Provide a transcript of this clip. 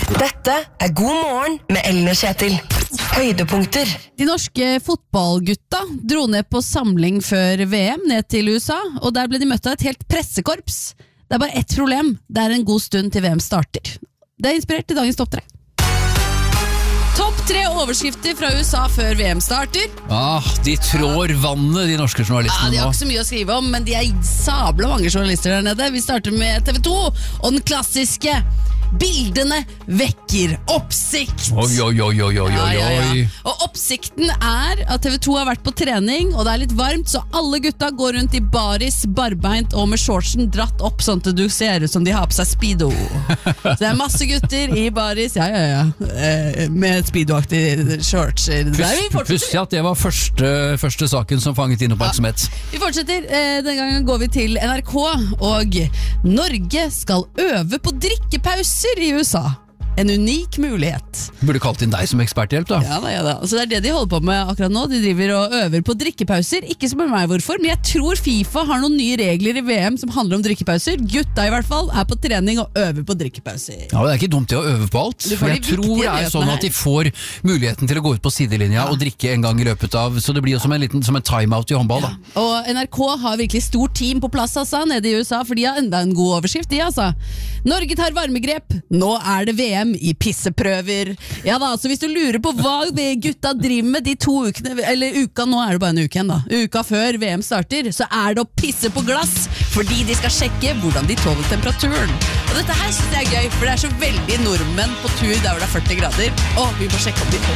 Dette God morgen med Ellen og Kjetil. Høydepunkter. De norske fotballgutta dro ned på samling før VM ned til USA, og der ble de møtt av et helt pressekorps. Det er bare ett problem, det er en god stund til VM starter. Det er inspirert til dagens topp 3. Topp 3 overskrifter fra USA før VM starter. De trår vannet, de norske journalistene nå. De har ikke så mye å skrive om, men de er sabla mange journalister der nede. Vi starter med TV 2 og den klassiske bildene vekker oppsikt. Oi. Og oppsikten er at TV 2 har vært på trening, og det er litt varmt, så alle gutta går rundt i baris, barbeint og med shortsen dratt opp, sånn at du ser ut som de har på seg speedo. Så det er masse gutter i baris, med speedo-aktige shorts. Pussig at det var første saken som fanget inn oppmerksomhet. Vi fortsetter. Denne gangen går vi til NRK, og Norge skal øve på drikkepause i USA. En unik mulighet. Burde kalt inn deg som eksperthjelp da. Ja da. Så det er det de holder på med akkurat nå. De driver og øver på drikkepauser. Ikke som med meg hvorfor, men jeg tror FIFA har noen nye regler i VM som handler om drikkepauser. Gutta i hvert fall er på trening og øver på drikkepauser. Ja, det er ikke dumt til å øve på alt. For jeg tror det er sånn at de får muligheten til å gå ut på sidelinja og drikke en gang i løpet av, så det blir jo som en timeout i håndball da. Og NRK har virkelig stort team på plass nede i USA, for de har enda en god overskrift de altså. Norge tar varmegrep, nå er det VM i pisseprøver. Ja da, så hvis du lurer på hva gutta driver med de 2 ukene, eller uka, nå er det bare en uke igjen da, uka før VM starter, så er det å pisse på glass, fordi de skal sjekke hvordan de tåler temperaturen. Og dette her synes jeg er gøy, for det er så veldig nordmenn på tur der hvor det er 40 grader, og vi må sjekke om de